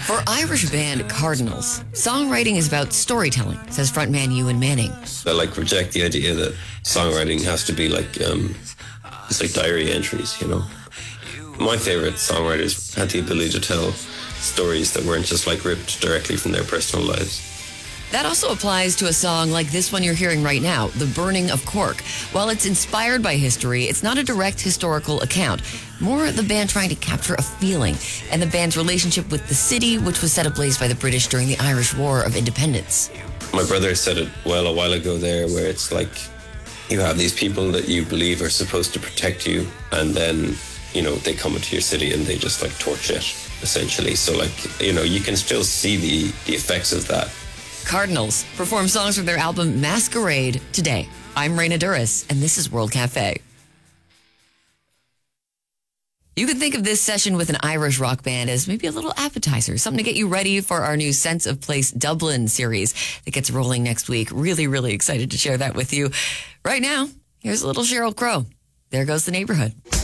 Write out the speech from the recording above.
For Irish band Cardinals, songwriting is about storytelling, says frontman Ewan Manning. I reject the idea that songwriting has to be it's like diary entries, you know. My favorite songwriters had the ability to tell stories that weren't just ripped directly from their personal lives. That also applies to a song like this one you're hearing right now, The Burning of Cork. While it's inspired by history, it's not a direct historical account. More the band trying to capture a feeling and the band's relationship with the city, which was set ablaze by the British during the Irish War of Independence. My brother said it a while ago there, where it's you have these people that you believe are supposed to protect you, and then, they come into your city and they just torch it, essentially. So you can still see the effects of that. Cardinals perform songs from their album Masquerade today. I'm Raina Duras, and this is World Cafe. You can think of this session with an Irish rock band as maybe a little appetizer, something to get you ready for our new Sense of Place Dublin series that gets rolling next week. Really, really excited to share that with you. Right now, here's a little Sheryl Crow. There Goes the Neighborhood.